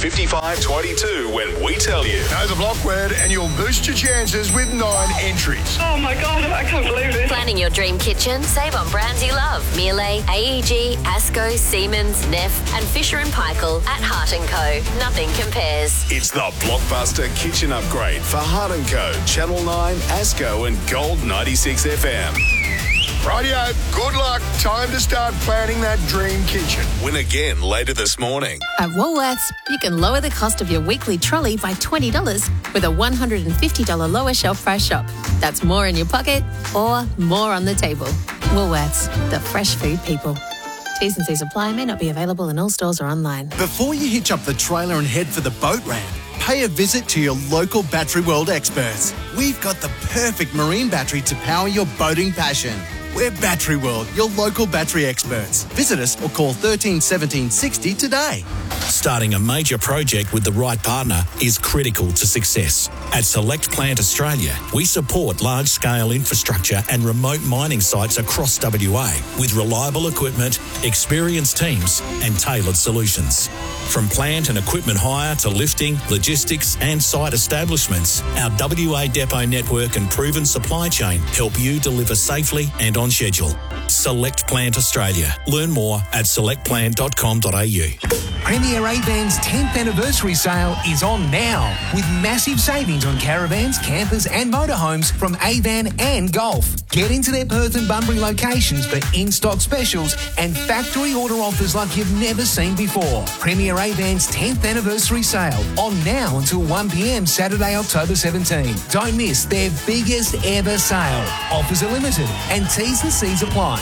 5522 when we tell you. Know the block word and you'll boost your chances with 9 entries. Oh my God, I can't believe this. Planning your dream kitchen? Save on brands you love. Miele, AEG, Asco, Siemens, Neff and Fisher & Paykel at Hart & Co. Nothing compares. It's the Blockbuster Kitchen Upgrade for Hart & Co, Channel 9, Asco and Gold 96 FM. Rightio, good luck. Time to start planning that dream kitchen. Win again later this morning. At Woolworths, you can lower the cost of your weekly trolley by $20 with a $150 lower shelf price shop. That's more in your pocket or more on the table. Woolworths, the fresh food people. T's and C's apply, may not be available in all stores or online. Before you hitch up the trailer and head for the boat ramp, pay a visit to your local Battery World experts. We've got the perfect marine battery to power your boating passion. We're Battery World, your local battery experts. Visit us or call 13 17 60 today. Starting a major project with the right partner is critical to success. At Select Plant Australia, we support large-scale infrastructure and remote mining sites across WA with reliable equipment, experienced teams and tailored solutions. From plant and equipment hire to lifting, logistics and site establishments, our WA depot network and proven supply chain help you deliver safely and on schedule. Select Plant Australia. Learn more at selectplant.com.au. Premier Avan's 10th anniversary sale is on now with massive savings on caravans, campers and motorhomes from Avan and Golf. Get into their Perth and Bunbury locations for in-stock specials and factory order offers like you've never seen before. Premier Avan's 10th anniversary sale on now until 1 p.m. Saturday, October 17. Don't miss their biggest ever sale. Offers are limited and T's and C's apply.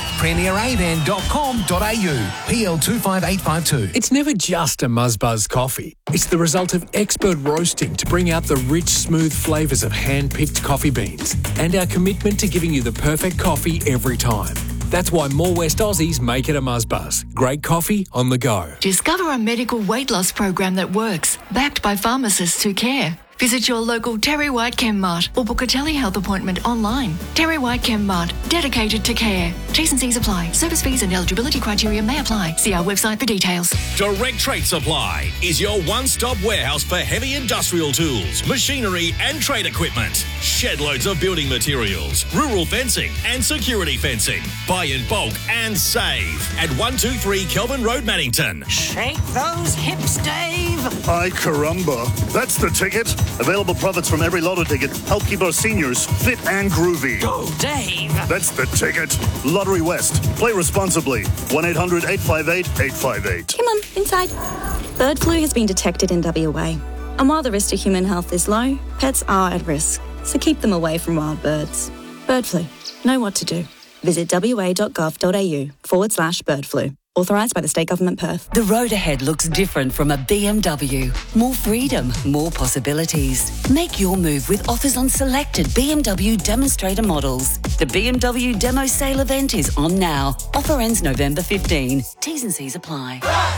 PremierAvan.com.au. PL 25852. It's never just a Muzzbuzz coffee. It's the result of expert roasting to bring out the rich, smooth flavours of hand-picked coffee beans and our commitment to giving you the perfect coffee every time. That's why more West Aussies make it a Muzzbuzz. Great coffee on the go. Discover a medical weight loss program that works, backed by pharmacists who care. Visit your local Terry White Chemmart or book a telehealth appointment online. Terry White Chemmart, dedicated to care. T's and C's apply. Service fees and eligibility criteria may apply. See our website for details. Direct Trade Supply is your one-stop warehouse for heavy industrial tools, machinery and trade equipment. Shed loads of building materials, rural fencing and security fencing. Buy in bulk and save at 123 Kelvin Road, Maddington. Shake those hips, Dave. Ay caramba, that's the ticket. Available profits from every lotto ticket help keep our seniors fit and groovy. Go, Dave. That's the ticket. Lottery West. Play responsibly. 1-800-858-858. Come on, inside. Bird flu has been detected in WA. And while the risk to human health is low, pets are at risk. So keep them away from wild birds. Bird flu. Know what to do. Visit wa.gov.au/bird flu. Authorised by the State Government Perth. The road ahead looks different from a BMW. More freedom, more possibilities. Make your move with offers on selected BMW demonstrator models. The BMW Demo Sale event is on now. Offer ends November 15. T's and C's apply.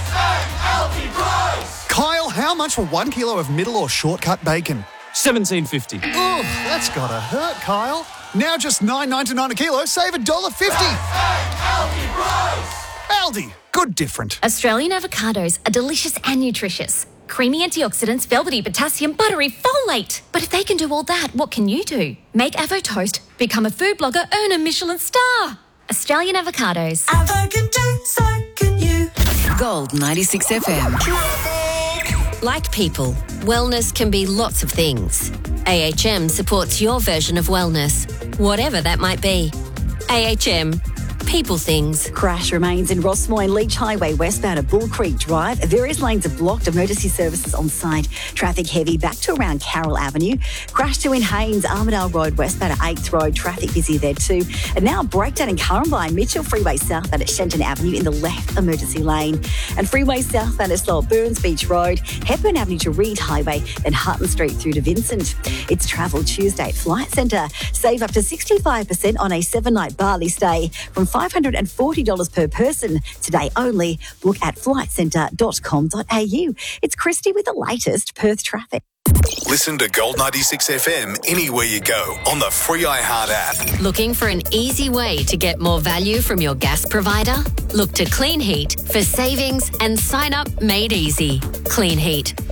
Kyle, how much for 1 kilo of middle or shortcut bacon? $17.50. Oh, that's gotta hurt, Kyle. Now just $9.99 a kilo, save $1.50. Aldi, good different. Australian avocados are delicious and nutritious. Creamy antioxidants, velvety potassium, buttery folate. But if they can do all that, what can you do? Make Avo Toast, become a food blogger, earn a Michelin star. Australian avocados. Avo can do, so can you. Gold 96 FM. Like people, wellness can be lots of things. AHM supports your version of wellness, whatever that might be. AHM. People things. Crash remains in Rossmoor and Leach Highway westbound at Bull Creek Drive. Various lanes are blocked. Emergency services on site. Traffic heavy back to around Carroll Avenue. Crash 2 in Haynes, Armidale Road westbound at 8th Road. Traffic busy there too. And now a breakdown in Currumbine, Mitchell Freeway southbound at Shenton Avenue in the left emergency lane. And freeway southbound at Slow Burns Beach Road. Hepburn Avenue to Reed Highway. Then Hutton Street through to Vincent. It's Travel Tuesday at Flight Centre. Save up to 65% on a 7-night Bali stay from $540 per person. Today only. Look at flightcentre.com.au. It's Christy with the latest Perth traffic. Listen to Gold 96 FM anywhere you go on the free iHeart app. Looking for an easy way to get more value from your gas provider? Look to Clean Heat for savings and sign up made easy. Clean Heat.